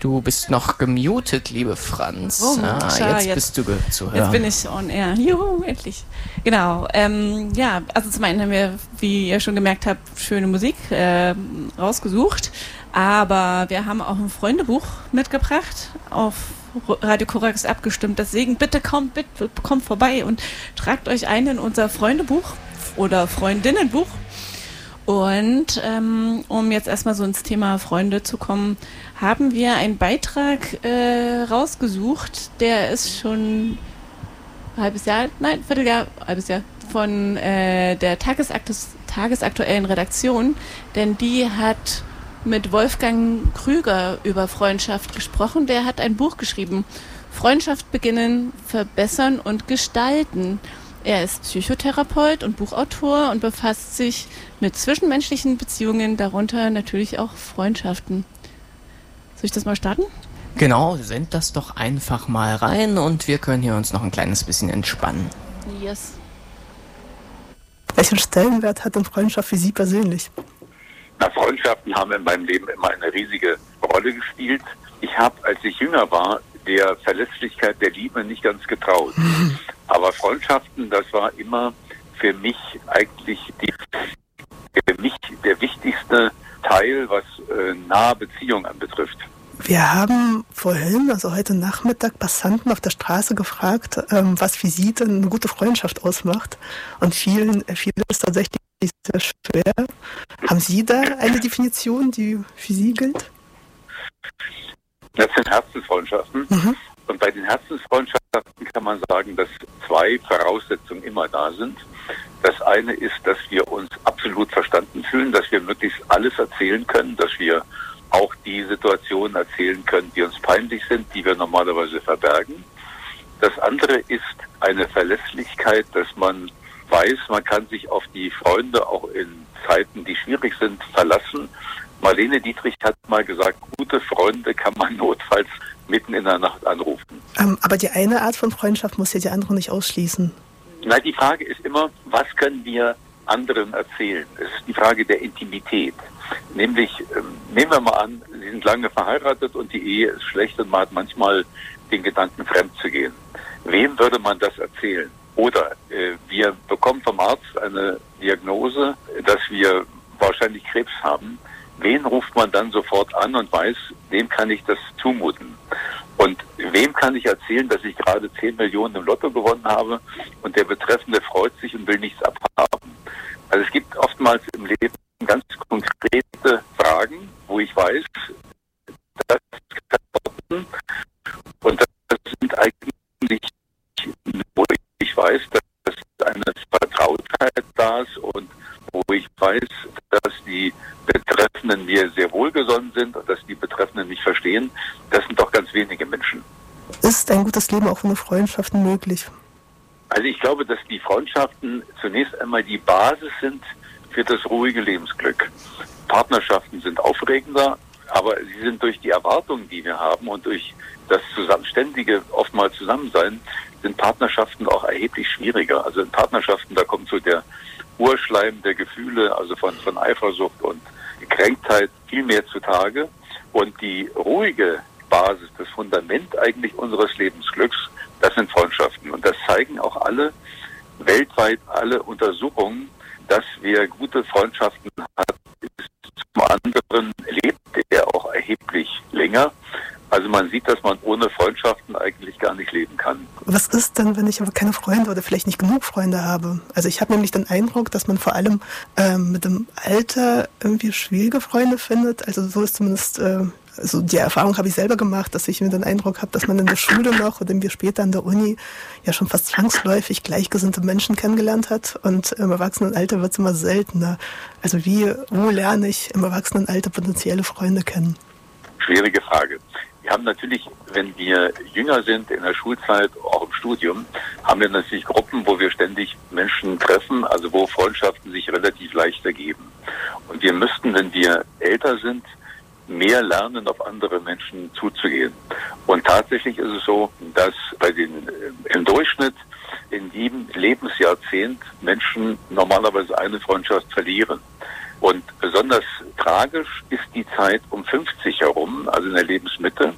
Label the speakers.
Speaker 1: Du bist noch gemutet, liebe Franz.
Speaker 2: Oh,
Speaker 1: jetzt bist du zu hören.
Speaker 2: Jetzt bin ich on air. Juhu, endlich. Genau. Also zum einen haben wir, wie ihr schon gemerkt habt, schöne Musik rausgesucht. Aber wir haben auch ein Freundebuch mitgebracht, auf Radio Korax abgestimmt. Deswegen bitte kommt vorbei und tragt euch ein in unser Freundebuch oder Freundinnenbuch. Und um jetzt erstmal so ins Thema Freunde zu kommen, haben wir einen Beitrag rausgesucht, der ist schon halbes Jahr von der tagesaktuellen Redaktion, denn die hat mit Wolfgang Krüger über Freundschaft gesprochen. Der hat ein Buch geschrieben, Freundschaft beginnen, verbessern und gestalten. Er ist Psychotherapeut und Buchautor und befasst sich mit zwischenmenschlichen Beziehungen, darunter natürlich auch Freundschaften. Soll ich das mal starten?
Speaker 1: Genau, send das doch einfach mal rein und wir können hier uns noch ein kleines bisschen entspannen.
Speaker 2: Yes.
Speaker 3: Welchen Stellenwert hat denn Freundschaft für Sie persönlich?
Speaker 4: Freundschaften haben in meinem Leben immer eine riesige Rolle gespielt. Ich habe, als ich jünger war, der Verlässlichkeit der Liebe nicht ganz getraut. Aber Freundschaften, das war immer für mich eigentlich der wichtigste Teil, was nahe Beziehungen anbetrifft.
Speaker 3: Wir haben vorhin, also heute Nachmittag, Passanten auf der Straße gefragt, was für sie denn eine gute Freundschaft ausmacht. Und vielen ist tatsächlich sehr schwer. Haben Sie da eine Definition, die für Sie gilt?
Speaker 4: Das sind Herzensfreundschaften. Mhm. Und bei den Herzensfreundschaften kann man sagen, dass zwei Voraussetzungen immer da sind. Das eine ist, dass wir uns absolut verstanden fühlen, dass wir möglichst alles erzählen können, dass wir auch die Situationen erzählen können, die uns peinlich sind, die wir normalerweise verbergen. Das andere ist eine Verlässlichkeit, dass man weiß, man kann sich auf die Freunde auch in Zeiten, die schwierig sind, verlassen. Marlene Dietrich hat mal gesagt, gute Freunde kann man notfalls mitten in der Nacht anrufen.
Speaker 3: Aber die eine Art von Freundschaft muss ja die andere nicht ausschließen.
Speaker 4: Nein, die Frage ist immer, was können wir anderen erzählen? Es ist die Frage der Intimität. Nämlich, nehmen wir mal an, Sie sind lange verheiratet und die Ehe ist schlecht und man hat manchmal den Gedanken, fremd zu gehen. Wem würde man das erzählen? Oder wir bekommen vom Arzt eine Diagnose, dass wir wahrscheinlich Krebs haben. Wen ruft man dann sofort an und weiß, dem kann ich das zumuten? Und wem kann ich erzählen, dass ich gerade 10 Millionen im Lotto gewonnen habe und der Betreffende freut sich und will nichts abhaben? Also es gibt oftmals im Leben ganz konkrete Fragen, wo ich weiß, das kann und das sind eigentlich, wo ich weiß, dass eine Vertrautheit da ist und wo ich weiß, dass die Betreffenden mir sehr wohlgesonnen sind und dass die Betreffenden mich verstehen, das sind doch ganz wenige Menschen.
Speaker 3: Ist ein gutes Leben auch ohne Freundschaften möglich?
Speaker 4: Also ich glaube, dass die Freundschaften zunächst einmal die Basis sind für das ruhige Lebensglück. Partnerschaften sind aufregender, aber sie sind durch die Erwartungen, die wir haben und durch das ständige oftmals Zusammensein, sind Partnerschaften auch erheblich schwieriger. Also in Partnerschaften, da kommt so der Urschleim der Gefühle, also von Eifersucht und Gekränktheit viel mehr zutage. Und die ruhige Basis, das Fundament eigentlich unseres Lebensglücks, das sind Freundschaften. Und das zeigen auch weltweit alle Untersuchungen, dass wer gute Freundschaften hat, ist zum anderen lebt er auch erheblich länger. Also man sieht, dass man ohne Freundschaften eigentlich gar nicht leben kann.
Speaker 3: Was ist denn, wenn ich aber keine Freunde oder vielleicht nicht genug Freunde habe? Also ich habe nämlich den Eindruck, dass man vor allem mit dem Alter irgendwie schwierige Freunde findet. Also so ist zumindest, also die Erfahrung habe ich selber gemacht, dass ich mir den Eindruck habe, dass man in der Schule noch oder irgendwie später an der Uni ja schon fast zwangsläufig gleichgesinnte Menschen kennengelernt hat. Und im Erwachsenenalter wird es immer seltener. Also wo lerne ich im Erwachsenenalter potenzielle Freunde kennen?
Speaker 4: Schwierige Frage. Wir haben natürlich, wenn wir jünger sind, in der Schulzeit, auch im Studium, haben wir natürlich Gruppen, wo wir ständig Menschen treffen, also wo Freundschaften sich relativ leicht ergeben. Und wir müssten, wenn wir älter sind, mehr lernen, auf andere Menschen zuzugehen. Und tatsächlich ist es so, dass im Durchschnitt in jedem Lebensjahrzehnt Menschen normalerweise eine Freundschaft verlieren. Und besonders tragisch ist die Zeit um 50 herum, also in der Lebensmitte.